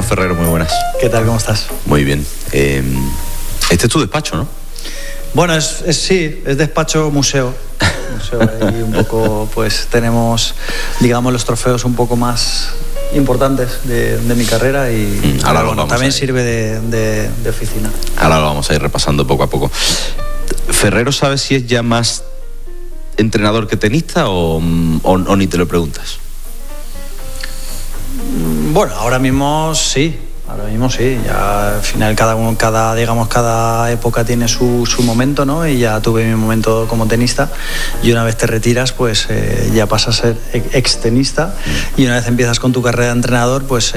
Ferrero, muy buenas. ¿Qué tal? ¿Cómo estás? Muy bien. Este es tu despacho, ¿no? Bueno, sí, es despacho museo. Ahí un poco, pues tenemos, digamos, los trofeos un poco más importantes de mi carrera y ahora bueno, también sirve de oficina. Ahora lo vamos a ir repasando poco a poco. ¿Ferrero sabe si es ya más entrenador que tenista o ni te lo preguntas? Bueno, ahora mismo sí. Ya al final cada época tiene su momento, ¿no? Y ya tuve mi momento como tenista y una vez te retiras pues ya pasas a ser extenista y una vez empiezas con tu carrera de entrenador pues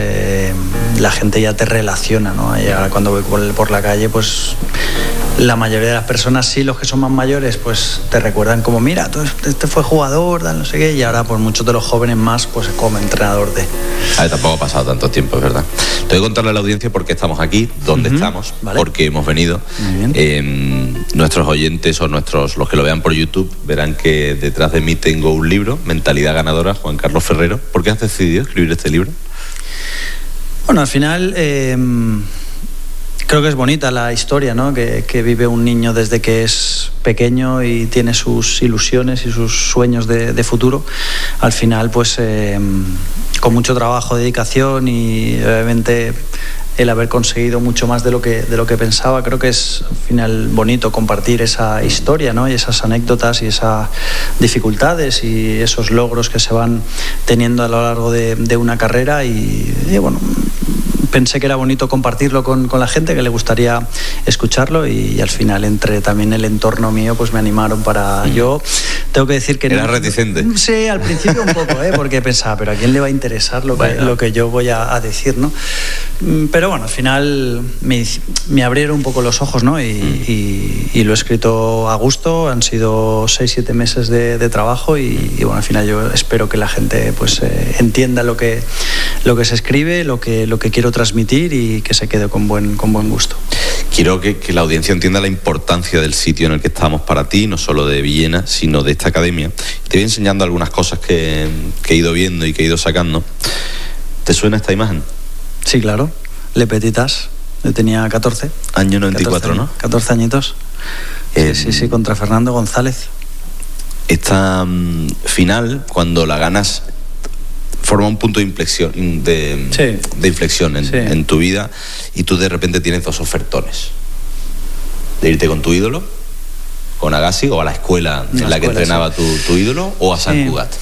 la gente ya te relaciona, ¿no? Y ahora cuando voy por la calle pues la mayoría de las personas, sí, los que son más mayores, pues te recuerdan como, mira, este fue jugador, no sé qué, y ahora pues muchos de los jóvenes más, pues como entrenador de... A ver, tampoco ha pasado tanto tiempo, es verdad. Te voy a contarle a la audiencia por qué estamos aquí, dónde estamos, ¿vale? Porque hemos venido. Muy bien. Nuestros oyentes o los que lo vean por YouTube verán que detrás de mí tengo un libro, Mentalidad Ganadora, Juan Carlos Ferrero. ¿Por qué has decidido escribir este libro? Bueno, al final... creo que es bonita la historia, ¿no? que vive un niño desde que es pequeño y tiene sus ilusiones y sus sueños de futuro. Al final, pues con mucho trabajo, dedicación y obviamente el haber conseguido mucho más de lo que pensaba, creo que es al final bonito compartir esa historia, ¿no? Y esas anécdotas y esas dificultades y esos logros que se van teniendo a lo largo de una carrera y bueno, pensé que era bonito compartirlo con la gente que le gustaría escucharlo y al final entre también el entorno mío pues me animaron para... Yo tengo que decir que... ¿Era reticente? Sí, al principio un poco, porque pensaba, pero ¿a quién le va a interesar lo que yo voy a decir, ¿no? Pero bueno, al final me abrieron un poco los ojos, ¿no? Y lo he escrito a gusto, han sido 6-7 meses de trabajo y bueno, al final yo espero que la gente pues entienda lo que se escribe, lo que quiero transmitir y que se quede con buen gusto. Quiero que la audiencia entienda la importancia del sitio en el que estamos para ti, no solo de Villena, sino de esta academia. Te voy enseñando algunas cosas que he ido viendo y que he ido sacando. ¿Te suena esta imagen? Sí, claro. Le Petitas. Yo tenía 14. Año 94, 14, ¿no? 14 añitos. Sí, contra Fernando González. Esta final, cuando la ganas, forma un punto de inflexión, en tu vida y tú de repente tienes dos ofertones. De irte con tu ídolo, con Agassi, o a la escuela en la que entrenaba tu ídolo, o a San Cugat.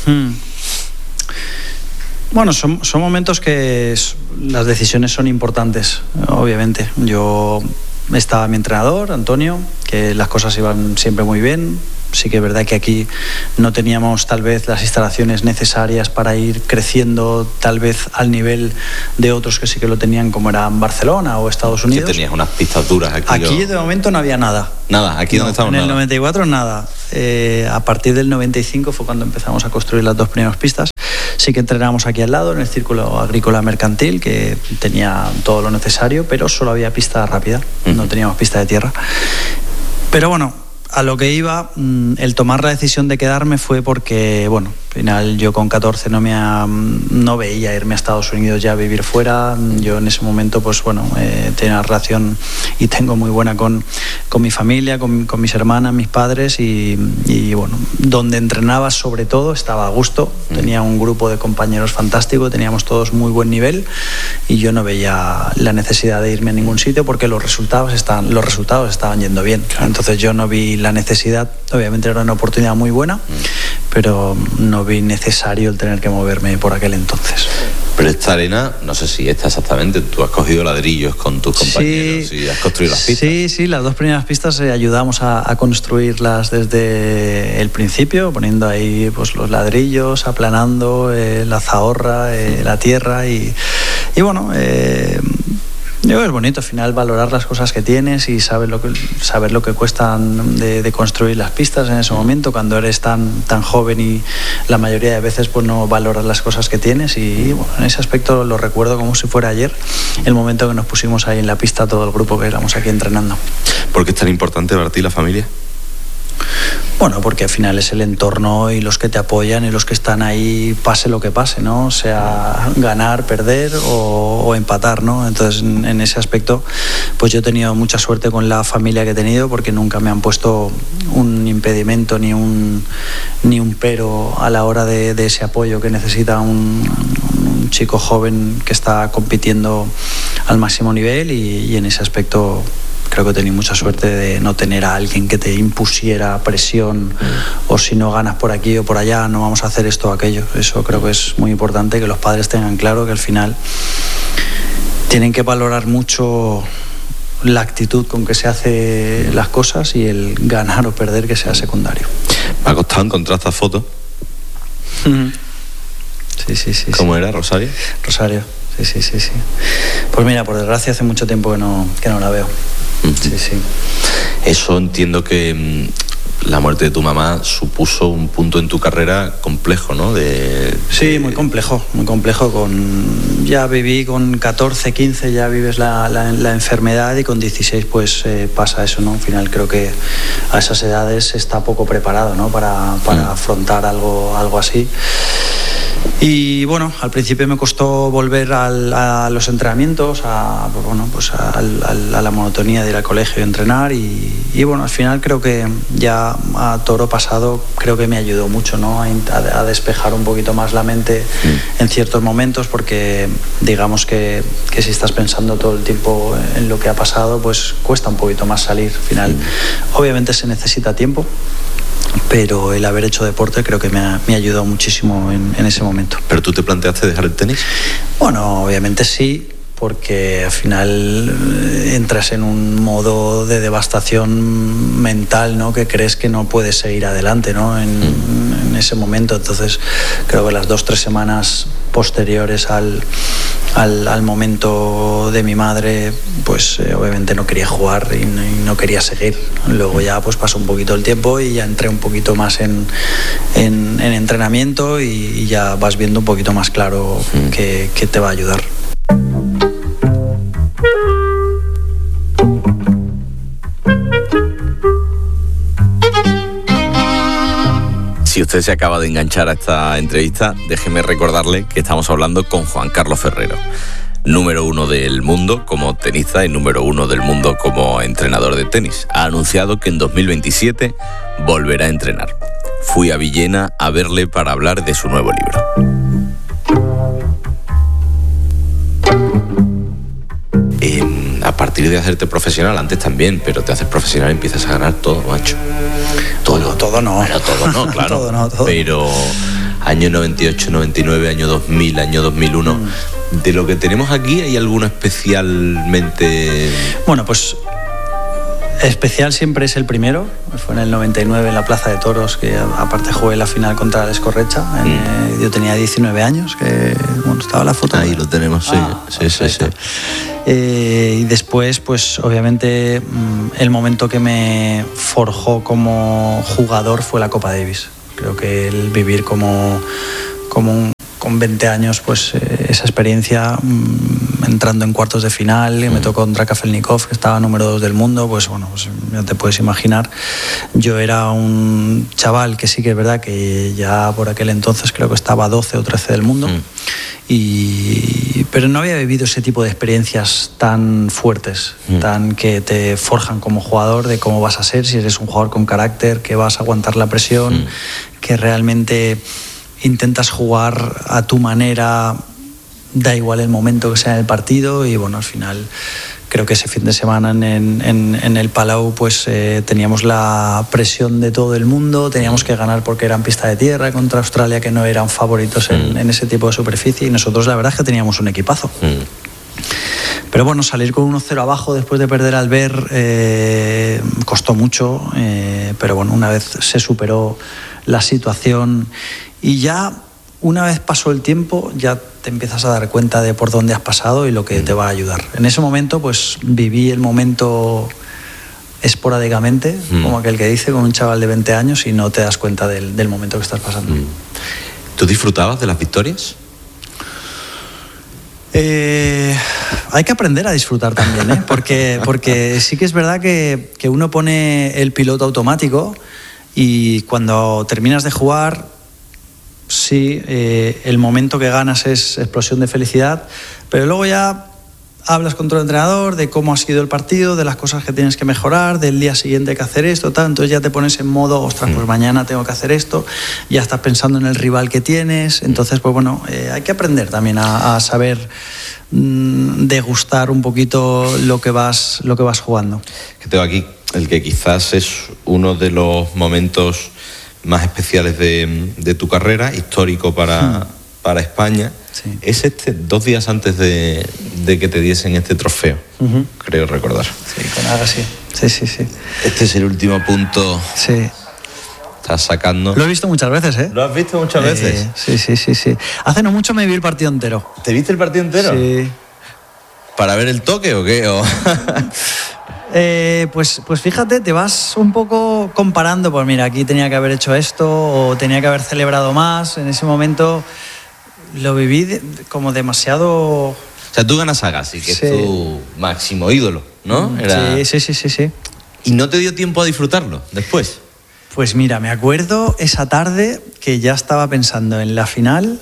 Bueno, son momentos que las decisiones son importantes, obviamente. Yo estaba mi entrenador, Antonio, que las cosas iban siempre muy bien. Sí que es verdad que aquí no teníamos tal vez las instalaciones necesarias para ir creciendo tal vez al nivel de otros que sí que lo tenían, como eran Barcelona o Estados Unidos. ¿Que tenías unas pistas duras aquí? Aquí de momento no había nada. Nada, aquí donde estamos nada. En el 94 nada. A partir del 95 fue cuando empezamos a construir las dos primeras pistas. Sí que entrenábamos aquí al lado, en el Círculo Agrícola Mercantil, que tenía todo lo necesario, pero solo había pista rápida, no teníamos pista de tierra. Pero bueno, a lo que iba, el tomar la decisión de quedarme fue porque, bueno, al final yo con 14 no veía irme a Estados Unidos ya a vivir fuera. Yo en ese momento, pues bueno, tenía una relación y tengo muy buena con mi familia, con mis hermanas, mis padres y bueno, donde entrenaba sobre todo estaba a gusto. Tenía un grupo de compañeros fantástico, teníamos todos muy buen nivel y yo no veía la necesidad de irme a ningún sitio porque los resultados estaban yendo bien. Claro. Entonces yo no vi la necesidad, obviamente era una oportunidad muy buena, pero no vi necesario el tener que moverme por aquel entonces. Pero esta arena, no sé si está exactamente, tú has cogido ladrillos con tus compañeros y has construido las pistas. Sí, las dos primeras pistas ayudamos a construirlas desde el principio, poniendo ahí pues los ladrillos, aplanando la zahorra, la tierra y bueno... Yo es bonito al final valorar las cosas que tienes y saber lo que cuestan de construir las pistas en ese momento cuando eres tan joven y la mayoría de veces pues no valoras las cosas que tienes y bueno, en ese aspecto lo recuerdo como si fuera ayer el momento que nos pusimos ahí en la pista todo el grupo que éramos aquí entrenando. ¿Por qué es tan importante para ti la familia? Bueno, porque al final es el entorno y los que te apoyan y los que están ahí, pase lo que pase, ¿no? Sea ganar, perder o empatar, ¿no? Entonces, en ese aspecto, pues yo he tenido mucha suerte con la familia que he tenido, porque nunca me han puesto un impedimento ni un pero a la hora de ese apoyo que necesita un chico joven que está compitiendo al máximo nivel, y en ese aspecto creo que he tenido mucha suerte de no tener a alguien que te impusiera presión o si no ganas por aquí o por allá no vamos a hacer esto o aquello. Eso creo que es muy importante, que los padres tengan claro que al final tienen que valorar mucho la actitud con que se hace las cosas y el ganar o perder que sea secundario. Me ha costado encontrar esta foto. Sí. ¿Cómo era, Rosario? Rosario, sí. Pues mira, por desgracia hace mucho tiempo que no la veo. Sí. Eso entiendo que la muerte de tu mamá supuso un punto en tu carrera complejo, ¿no? Sí, muy complejo. Ya viví con 14, 15, ya vives la enfermedad, y con 16 pues pasa eso, ¿no? Al final creo que a esas edades se está poco preparado, ¿no? Para afrontar algo así. Y bueno, al principio me costó volver a los entrenamientos, a la monotonía de ir al colegio y entrenar, y bueno, al final creo que ya a toro pasado creo que me ayudó mucho, ¿no? a despejar un poquito más la mente en ciertos momentos, porque digamos que si estás pensando todo el tiempo en lo que ha pasado, pues cuesta un poquito más salir. Al final obviamente se necesita tiempo, pero el haber hecho deporte creo que me ayudó muchísimo en ese momento. ¿Pero tú te planteaste dejar el tenis? Bueno, obviamente sí, porque al final entras en un modo de devastación mental, ¿no? Que crees que no puedes seguir adelante, ¿no? En ese momento. Entonces creo que las 2-3 semanas posteriores al momento de mi madre, pues obviamente no quería jugar y no quería seguir. Luego ya pues pasó un poquito el tiempo y ya entré un poquito más en entrenamiento, y ya vas viendo un poquito más claro que te va a ayudar. Si usted se acaba de enganchar a esta entrevista, déjeme recordarle que estamos hablando con Juan Carlos Ferrero, número 1 del mundo como tenista y número 1 del mundo como entrenador de tenis. Ha anunciado que en 2027 volverá a entrenar. Fui a Villena a verle para hablar de su nuevo libro. A partir de hacerte profesional, antes también, pero te haces profesional y empiezas a ganar todo, macho. Todo no. Bueno, todo no, claro. todo. Pero año 98, 99, año 2000, año 2001, ¿de lo que tenemos aquí hay alguno especialmente...? Bueno, pues especial siempre es el primero. Fue en el 99 en la Plaza de Toros, que aparte jugué la final contra el Escorrecha. Yo tenía 19 años, que bueno, estaba la foto. Ahí lo tenemos, sí. Y después, pues obviamente el momento que me forjó como jugador fue la Copa Davis. Creo que el vivir con 20 años, pues esa experiencia, entrando en cuartos de final, y me tocó contra Kafelnikov, que estaba número 2 del mundo, pues bueno, pues ya te puedes imaginar. Yo era un chaval que sí que es verdad que ya por aquel entonces creo que estaba 12 o 13 del mundo, pero no había vivido ese tipo de experiencias tan fuertes, tan que te forjan como jugador, de cómo vas a ser, si eres un jugador con carácter, que vas a aguantar la presión, que realmente intentas jugar a tu manera, da igual el momento que sea en el partido. Y bueno, al final creo que ese fin de semana en el Palau pues teníamos la presión de todo el mundo, teníamos que ganar porque era en pista de tierra contra Australia, que no eran favoritos en ese tipo de superficie, y nosotros la verdad es que teníamos un equipazo. Pero bueno, salir con 1-0 abajo después de perder al Ver costó mucho, pero bueno, una vez se superó la situación y ya una vez pasó el tiempo, ya te empiezas a dar cuenta de por dónde has pasado y lo que te va a ayudar. En ese momento pues viví el momento esporádicamente, como aquel que dice, con un chaval de 20 años, y no te das cuenta del momento que estás pasando. ¿Tú disfrutabas de las victorias? Hay que aprender a disfrutar también, porque sí que es verdad que uno pone el piloto automático y cuando terminas de jugar, sí, el momento que ganas es explosión de felicidad, pero luego ya hablas con tu entrenador de cómo ha sido el partido, de las cosas que tienes que mejorar, del día siguiente hay que hacer esto, tal. Entonces ya te pones en modo, ostras, pues mañana tengo que hacer esto, ya estás pensando en el rival que tienes. Entonces, pues bueno, hay que aprender también a saber degustar un poquito lo que vas jugando. Que tengo aquí el que quizás es uno de los momentos más especiales de tu carrera, histórico para España. Sí. Es 2 días antes de que te diesen este trofeo, creo recordar. Sí, con Agassi. Sí. Este es el último punto. Sí. Estás sacando. Lo he visto muchas veces, ¿eh? ¿Lo has visto muchas veces? Sí. Hace no mucho me vi el partido entero. ¿Te viste el partido entero? Sí. ¿Para ver el toque o qué? Pues fíjate, te vas un poco comparando, pues mira, aquí tenía que haber hecho esto o tenía que haber celebrado más. En ese momento lo viví como demasiado... O sea, tú ganas a Agassi, que Sí. es tu máximo ídolo, ¿no? Sí. ¿Y no te dio tiempo a disfrutarlo después? Pues mira, me acuerdo esa tarde que ya estaba pensando en la final.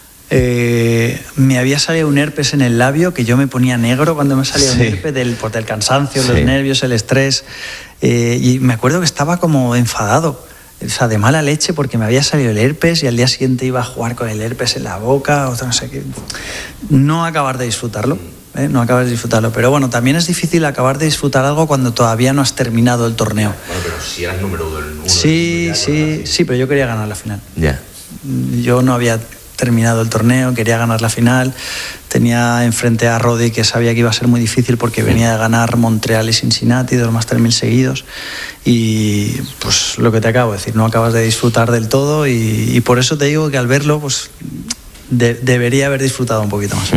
Me había salido un herpes en el labio, que yo me ponía negro cuando me salía un herpes del cansancio, los nervios, el estrés. Y me acuerdo que estaba como enfadado, o sea, de mala leche, porque me había salido el herpes y al día siguiente iba a jugar con el herpes en la boca, o no sé qué. No acabar de disfrutarlo. No acabas de disfrutarlo, pero bueno, también es difícil acabar de disfrutar algo cuando todavía no has terminado el torneo. Bueno, pero si eras número 1. Sí, pero yo quería ganar la final. Ya. Yo no había terminado el torneo, quería ganar la final. Tenía enfrente a Roddy, que sabía que iba a ser muy difícil porque venía de ganar Montreal y Cincinnati, 2 Master 1000 seguidos. Y pues lo que te acabo de decir, no acabas de disfrutar del todo y por eso te digo que al verlo, pues debería haber disfrutado un poquito más.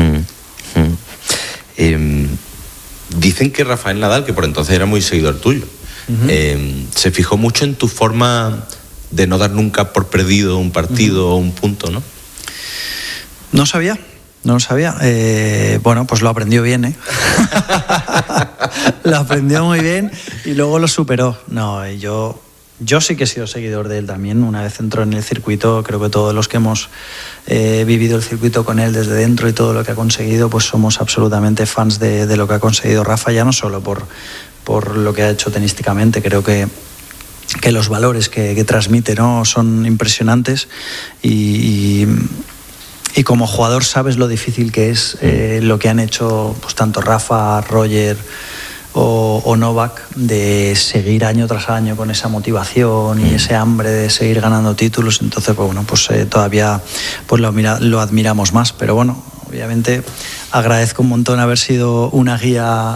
Dicen que Rafael Nadal, que por entonces era muy seguidor tuyo, se fijó mucho en tu forma de no dar nunca por perdido un partido o un punto, ¿no? No lo sabía. Bueno, pues lo aprendió bien, ¿eh? Lo aprendió muy bien y luego lo superó. No, yo sí que he sido seguidor de él también. Una vez entró en el circuito, creo que todos los que hemos vivido el circuito con él desde dentro y todo lo que ha conseguido, pues somos absolutamente fans de lo que ha conseguido Rafa, ya no solo por lo que ha hecho tenísticamente. Creo que los valores que transmite, ¿no?, son impresionantes y como jugador sabes lo difícil que es lo que han hecho pues tanto Rafa, Roger o Novak, de seguir año tras año con esa motivación y ese hambre de seguir ganando títulos. Entonces, pues bueno, pues todavía pues lo admiramos más, pero bueno, obviamente agradezco un montón haber sido una guía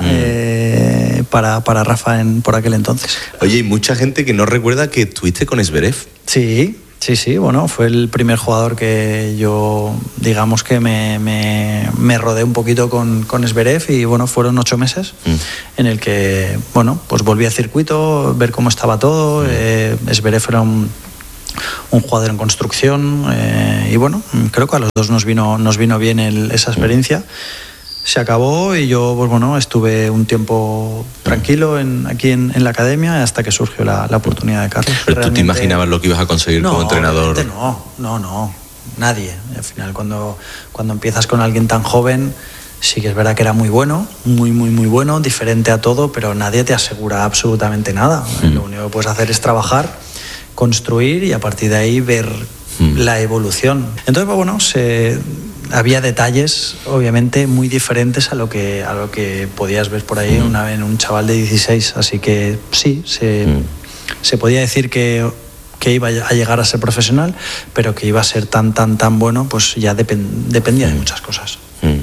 para Rafa por aquel entonces. Oye, hay mucha gente que no recuerda que estuviste con Zverev. Sí, bueno, fue el primer jugador que yo, digamos que me rodé un poquito con Zverev y bueno, fueron 8 meses en el que, bueno, pues volví al circuito, ver cómo estaba todo. Zverev era un jugador en construcción y bueno, creo que a los dos nos vino bien esa experiencia. Se acabó y yo, pues bueno, estuve un tiempo tranquilo aquí en la academia hasta que surgió la oportunidad de Carlos. ¿Pero tú te imaginabas lo que ibas a conseguir como entrenador? No, nadie. Al final, cuando empiezas con alguien tan joven, sí que es verdad que era muy bueno, muy bueno, diferente a todo, pero nadie te asegura absolutamente nada. Lo único que puedes hacer es trabajar, construir y a partir de ahí ver la evolución. Entonces, pues bueno, había detalles obviamente muy diferentes a lo que podías ver por ahí en un chaval de 16, así que sí, se podía decir que iba a llegar a ser profesional, pero que iba a ser tan bueno, pues ya dependía de muchas cosas.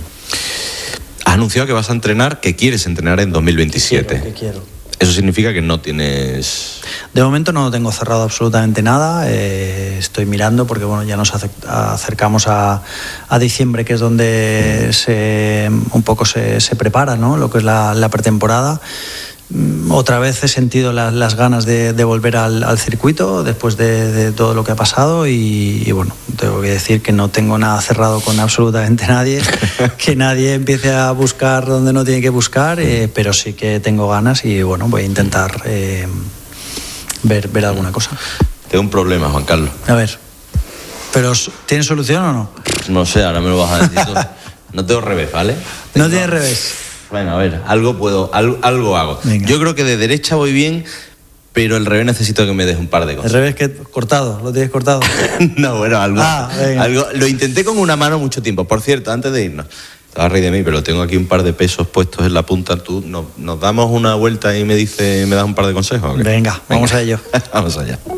Has anunciado que vas a entrenar, que quieres entrenar en 2027. Que quiero. Eso significa que no tienes... De momento no tengo cerrado absolutamente nada. Estoy mirando porque bueno, ya nos acercamos a diciembre, que es donde un poco se prepara, ¿no?, lo que es la pretemporada. Otra vez he sentido las ganas de volver al circuito después de todo lo que ha pasado y bueno, tengo que decir que no tengo nada cerrado con absolutamente nadie, que nadie empiece a buscar donde no tiene que buscar, pero sí que tengo ganas y bueno, voy a intentar ver alguna cosa. Tengo un problema, Juan Carlos. A ver, ¿pero tiene solución o no? No sé, ahora me lo vas a decir tú. No tengo revés, ¿vale? No tiene revés. Bueno, a ver, algo hago. Venga. Yo creo que de derecha voy bien, pero el revés necesito que me des un par de cosas. ¿El revés que cortado? ¿Lo tienes cortado? No, bueno, algo. Lo intenté con una mano mucho tiempo. Por cierto, antes de irnos, te vas a reír de mí, pero tengo aquí un par de pesos puestos en la punta. ¿Tú nos damos una vuelta y me das un par de consejos? ¿O qué? Venga, vamos a ello. Vamos allá.